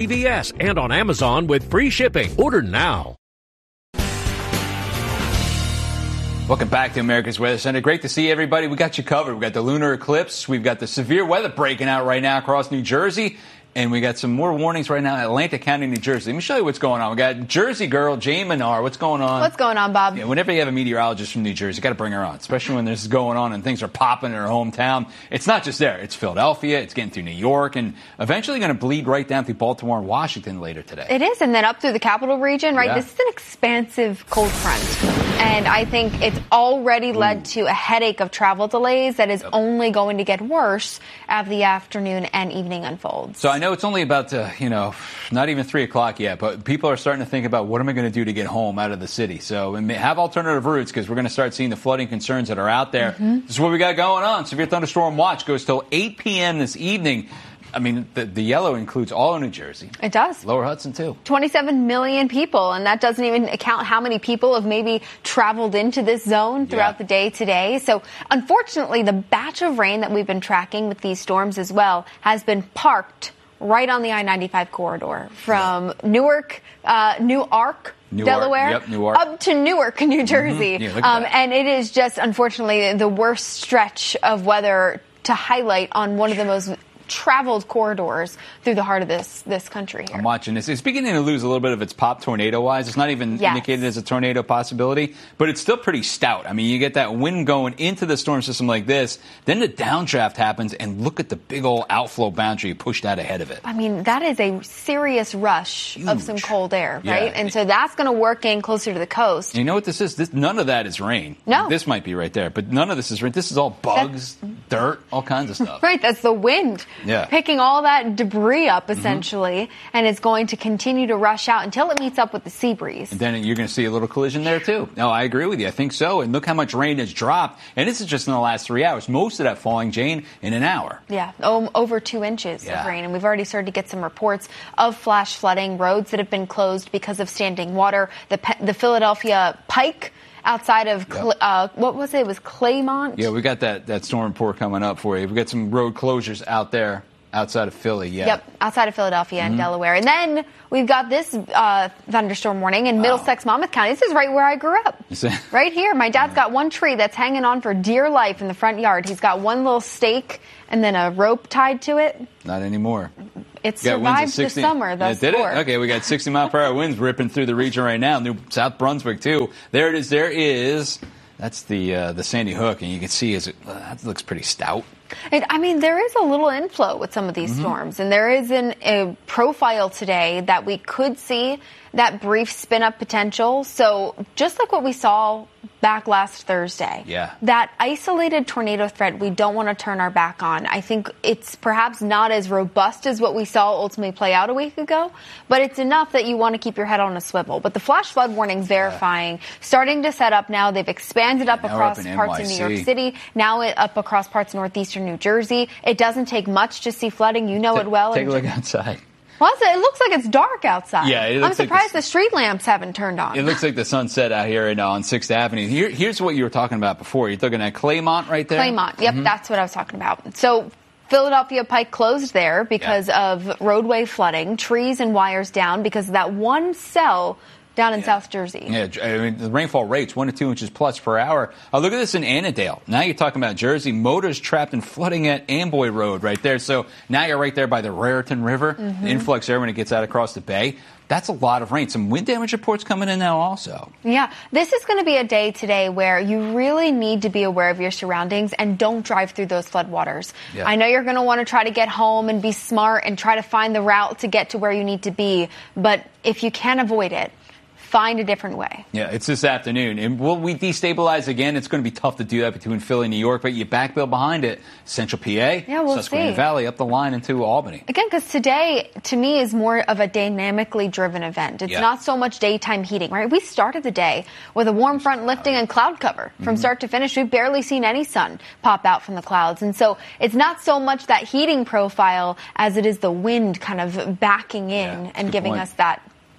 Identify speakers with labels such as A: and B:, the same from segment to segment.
A: CVS and on Amazon with free shipping. Order now.
B: Welcome back to America's Weather Center. Great to see everybody. We got you covered. We got the lunar eclipse. We've got the severe weather breaking out right now across New Jersey. And we got some more warnings right now in Atlantic County, New Jersey. Let me show you what's going on. We got Jersey girl, Jane Menard. What's going on?
C: What's going on, Bob?
B: Yeah, whenever you have a meteorologist from New Jersey, you got to bring her on, especially when this is going on and things are popping in her hometown. It's not just there. It's Philadelphia. It's getting through New York and eventually going to bleed right down through Baltimore and Washington later today.
C: It is, and then up through the capital region, right?
B: Yeah.
C: This is an expansive cold front. And I think it's already led to a headache of travel delays that is only going to get worse as the afternoon and evening unfolds.
B: So I know it's only about, not even 3 o'clock yet, but people are starting to think about what am I going to do to get home out of the city. So have alternative routes because we're going to start seeing the flooding concerns that are out there. This is what we got going on. Severe thunderstorm watch goes till 8 p.m. this evening. I mean, the yellow includes all of New Jersey.
C: It does.
B: Lower Hudson, too.
C: 27 million people, and that doesn't even account how many people have maybe traveled into this zone throughout the day today. So, unfortunately, the batch of rain that we've been tracking with these storms as well has been parked right on the I-95 corridor from Newark, Delaware, up to Newark, New Jersey. And it is just, unfortunately, the worst stretch of weather to highlight on one of the most traveled corridors through the heart of this country here.
B: I'm watching this. It's beginning to lose a little bit of its pop tornado-wise. It's not even indicated as a tornado possibility, but it's still pretty stout. I mean, you get that wind going into the storm system like this, then the downdraft happens, and look at the big old outflow boundary pushed out ahead of it.
C: I mean, that is a serious rush of some cold air, right? And so that's going to work in closer to the coast.
B: You know what this is? None of that is rain.
C: No.
B: This might be right there, but none of this is rain. This is all bugs, dirt, all kinds of stuff.
C: Right, that's the wind.
B: Yeah.
C: Picking all that debris up, essentially, and it's going to continue to rush out until it meets up with the sea breeze.
B: And then you're going to see a little collision there, too. No, I agree with you. I think so. And look how much rain has dropped. And this is just in the last 3 hours. Most of that falling, Jane, in an hour.
C: Yeah, over 2 inches of rain. And we've already started to get some reports of flash flooding, roads that have been closed because of standing water. The Philadelphia Pike outside of, what was it? It was Claymont?
B: Yeah, we got that storm report coming up for you. We got some road closures out there. Outside of Philly,
C: Yep, outside of Philadelphia and Delaware. And then we've got this thunderstorm warning in Middlesex, Monmouth County. This is right where I grew up. Right here. My dad's got one tree that's hanging on for dear life in the front yard. He's got one little stake and then a rope tied to it.
B: Not anymore.
C: It survived the summer thus far.
B: Did it? Okay, we got 60-mile-per-hour winds ripping through the region right now. New South Brunswick, too. There it is. There is. That's the Sandy Hook, and you can see that looks pretty stout.
C: I mean, there is a little inflow with some of these storms, and there is a profile today that we could see that brief spin-up potential. So just like what we saw back last Thursday, that isolated tornado threat we don't want to turn our back on. I think it's perhaps not as robust as what we saw ultimately play out a week ago, but it's enough that you want to keep your head on a swivel. But the flash flood warning's verifying, starting to set up now. They've expanded up across parts of New York City, now up across parts of northeastern New Jersey. It doesn't take much to see flooding. You know it well.
B: Take a look outside.
C: Well, it looks like it's dark outside.
B: Yeah,
C: I'm surprised the street lamps haven't turned on.
B: It looks like the sunset out here on 6th Avenue. Here's what you were talking about before. You're looking at Claymont right there?
C: Claymont, yep, that's what I was talking about. So Philadelphia Pike closed there because of roadway flooding, trees and wires down because of that one cell down in South Jersey.
B: Yeah, I mean, the rainfall rates 1 to 2 inches plus per hour. Look at this in Annandale. Now you're talking about Jersey. Motors trapped in flooding at Amboy Road right there. So now you're right there by the Raritan River. The influx there when it gets out across the bay. That's a lot of rain. Some wind damage reports coming in now also.
C: Yeah, this is going to be a day today where you really need to be aware of your surroundings and don't drive through those floodwaters. Yeah. I know you're going to want to try to get home and be smart and try to find the route to get to where you need to be. But if you can avoid it, find a different way.
B: Yeah, it's this afternoon. And will we destabilize again? It's going to be tough to do that between Philly and New York, but you backbill behind it. Central PA, Susquehanna Valley, up the line into Albany.
C: Again, because today, to me, is more of a dynamically driven event. It's not so much daytime heating, right? We started the day with a warm front lifting and cloud cover. From start to finish, we've barely seen any sun pop out from the clouds. And so it's not so much that heating profile as it is the wind kind of backing in and giving us that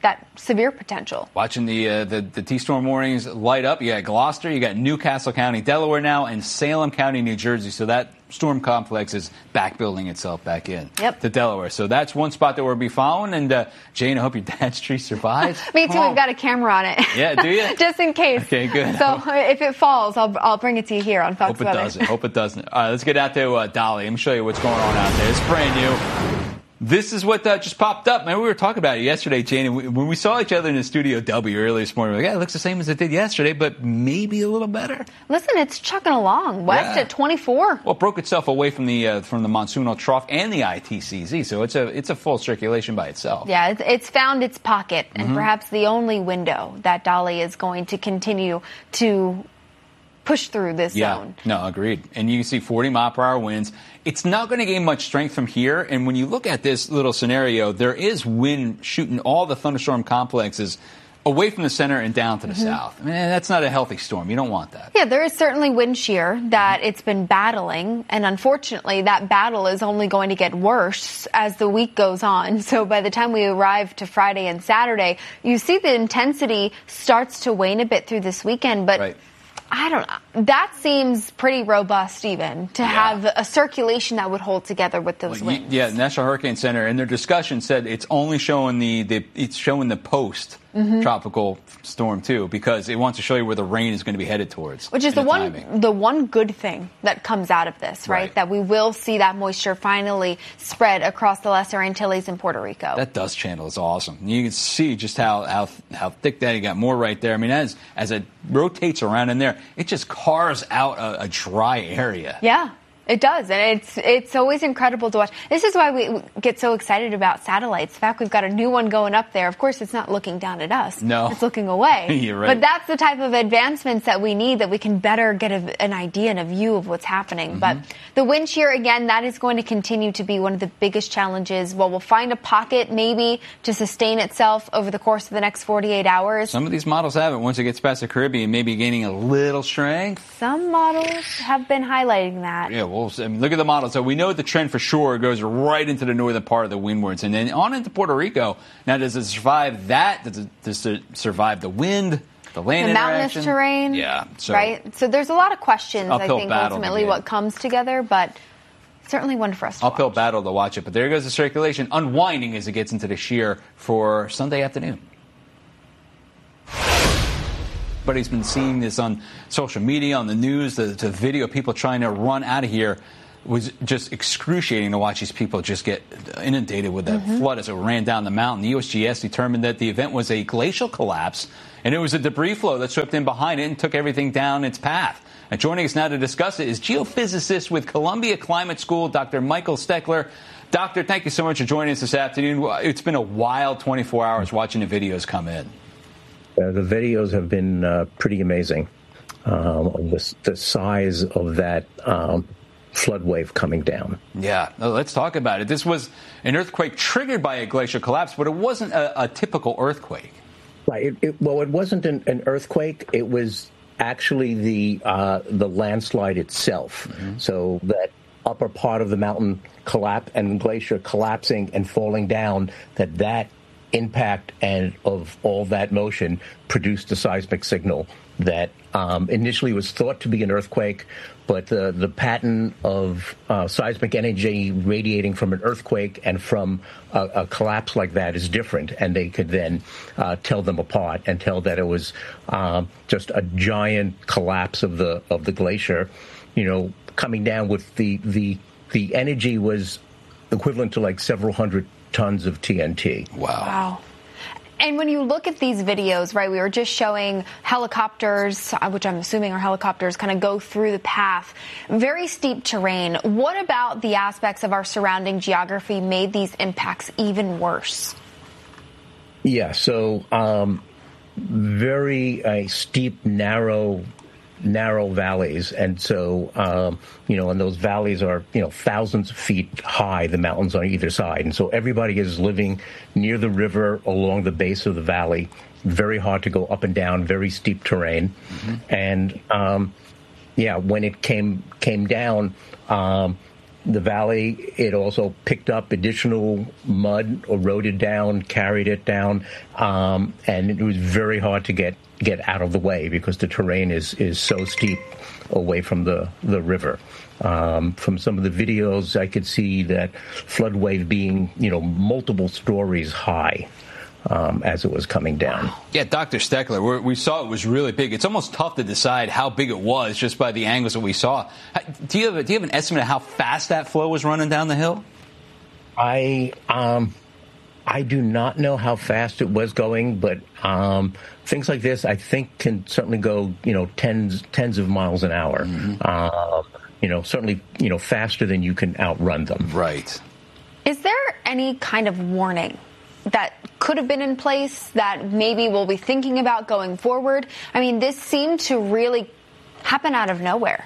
C: that severe potential.
B: Watching the T-storm warnings light up. You got Gloucester, you got Newcastle County, Delaware now, and Salem County, New Jersey. So that storm complex is back building itself back in to Delaware. So that's one spot that we'll be following. And Jane, I hope your dad's tree survives.
C: Me too. We've got a camera on it.
B: Yeah, do you?
C: Just in case.
B: Okay, good.
C: So if it falls, I'll bring it to you here on Fox Weather.
B: Hope it doesn't. All right, let's get out to Dolly. Let me show you what's going on out there. It's brand new. This is what just popped up. Man, we were talking about it yesterday, Jane, and when we saw each other in the Studio W earlier this morning, we were like, yeah, it looks the same as it did yesterday, but maybe a little better.
C: Listen, it's chugging along. West at 24.
B: Well, it broke itself away from the monsoonal trough and the ITCZ, so it's a full circulation by itself.
C: Yeah, it's found its pocket, and perhaps the only window that Dolly is going to continue to push through this zone.
B: No, agreed. And you can see 40-mile-per-hour winds. It's not going to gain much strength from here. And when you look at this little scenario, there is wind shooting all the thunderstorm complexes away from the center and down to the south. I mean, that's not a healthy storm. You don't want that.
C: Yeah, there is certainly wind shear that it's been battling. And unfortunately, that battle is only going to get worse as the week goes on. So by the time we arrive to Friday and Saturday, you see the intensity starts to wane a bit through this weekend. But I don't know. That seems pretty robust even to have a circulation that would hold together with those winds.
B: Yeah, National Hurricane Center in their discussion said it's only showing it's showing the post tropical storm too, because it wants to show you where the rain is going to be headed towards.
C: Which is the one good thing that comes out of this, right? That we will see that moisture finally spread across the Lesser Antilles and Puerto Rico.
B: That dust channel is awesome. You can see just how thick that, you got more right there. I mean, as it rotates around in there, it just carves out a dry area.
C: Yeah. It does, and it's always incredible to watch. This is why we get so excited about satellites. In fact, we've got a new one going up there. Of course, it's not looking down at us.
B: No.
C: It's looking away.
B: You're right.
C: But that's the type of advancements that we need, that we can better get an idea and a view of what's happening. But the wind shear, again, that is going to continue to be one of the biggest challenges. Well, we'll find a pocket maybe to sustain itself over the course of the next 48 hours.
B: Some of these models have it. Once it gets past the Caribbean, maybe gaining a little strength.
C: Some models have been highlighting that.
B: Yeah, well, I mean, look at the model. So we know the trend for sure goes right into the northern part of the windwards and then on into Puerto Rico. Now, does it survive that? Does it survive the wind, the land
C: the mountainous
B: interaction?
C: terrain?
B: Yeah.
C: Right? So there's a lot of questions, I think, ultimately
B: again.
C: what comes together, but certainly one for us to
B: Uphill
C: watch.
B: battle to watch it. But there goes the circulation unwinding as it gets into the shear for Sunday afternoon. Everybody's been seeing this on social media, on the news, the video of people trying to run out of here. Was just excruciating to watch these people just get inundated with that flood as it ran down the mountain. The USGS determined that the event was a glacial collapse, and it was a debris flow that swept in behind it and took everything down its path. And joining us now to discuss it is geophysicist with Columbia Climate School, Dr. Michael Steckler. Doctor, thank you so much for joining us this afternoon. It's been a wild 24 hours watching the videos come in.
D: The videos have been pretty amazing. The size of that flood wave coming down.
B: Yeah, let's talk about it. This was an earthquake triggered by a glacial collapse, but it wasn't a typical earthquake.
D: Right. It wasn't an earthquake. It was actually the landslide itself. So that upper part of the mountain collapse and glacier collapsing and falling down, that impact and of all that motion produced a seismic signal that initially was thought to be an earthquake, but the pattern of seismic energy radiating from an earthquake and from a collapse like that is different, and they could then tell them apart and tell that it was just a giant collapse of the glacier, coming down with the energy was equivalent to like several hundred tons of TNT.
C: Wow. And when you look at these videos, right, we were just showing helicopters, which I'm assuming are helicopters, kind of go through the path. Very steep terrain. What about the aspects of our surrounding geography made these impacts even worse?
D: Yeah, so very steep, narrow valleys. And so, and those valleys are, thousands of feet high, the mountains on either side. And so everybody is living near the river along the base of the valley. Very hard to go up and down, very steep terrain. And, when it came down, the valley. It also picked up additional mud, eroded down, carried it down, and it was very hard to get out of the way because the terrain is so steep away from the river. From some of the videos, I could see that flood wave being, multiple stories high. As it was coming down.
B: Yeah, Dr. Steckler, we saw it was really big. It's almost tough to decide how big it was just by the angles that we saw. Do you have an estimate of how fast that flow was running down the hill?
D: I do not know how fast it was going, but things like this, I think, can certainly go, tens of miles an hour. Mm-hmm. Certainly, faster than you can outrun them.
B: Right.
C: Is there any kind of warning that could have been in place that maybe we'll be thinking about going forward? I mean, this seemed to really happen out of nowhere.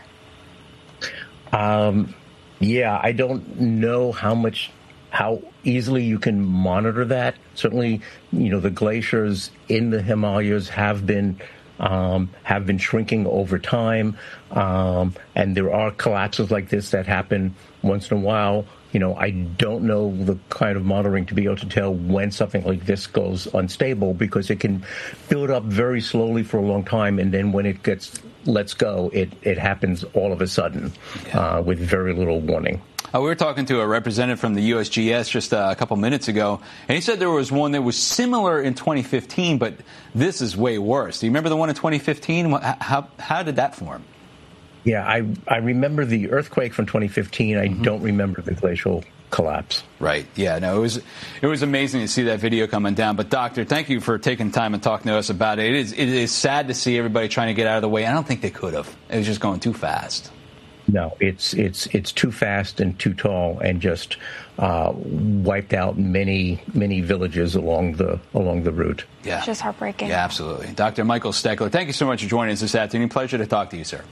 D: Yeah, I don't know how easily you can monitor that. Certainly, the glaciers in the Himalayas have been shrinking over time, and there are collapses like this that happen once in a while. I don't know the kind of monitoring to be able to tell when something like this goes unstable, because it can build up very slowly for a long time, and then when it lets go, it happens all of a sudden with very little warning.
B: We were talking to a representative from the USGS just a couple minutes ago, and he said there was one that was similar in 2015, but this is way worse. Do you remember the one in 2015? How did that form?
D: Yeah, I remember the earthquake from 2015. I don't remember the glacial collapse.
B: Right. Yeah, no, it was amazing to see that video coming down. But, Doctor, thank you for taking time and talking to us about it. It is sad to see everybody trying to get out of the way. I don't think they could have. It was just going too fast.
D: No, it's too fast and too tall, and just wiped out many villages along the route.
B: Yeah,
C: it's just heartbreaking.
B: Yeah, absolutely. Dr. Michael Steckler, thank you so much for joining us this afternoon. Pleasure to talk to you, sir.